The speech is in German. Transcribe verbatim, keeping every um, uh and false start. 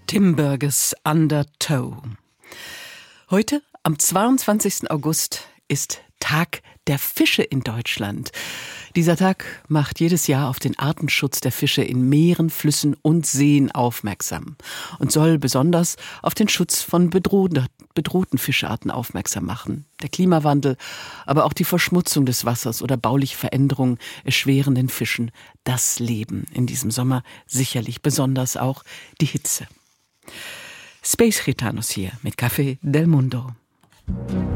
Tim Burgess, Undertow. Heute, am zweiundzwanzigsten August, ist Tag der Fische in Deutschland. Dieser Tag macht jedes Jahr auf den Artenschutz der Fische in Meeren, Flüssen und Seen aufmerksam und soll besonders auf den Schutz von bedrohten, bedrohten Fischarten aufmerksam machen. Der Klimawandel, aber auch die Verschmutzung des Wassers oder bauliche Veränderungen erschweren den Fischen das Leben. In diesem Sommer sicherlich besonders auch die Hitze. Space Gitanos hier mit Café del Mundo.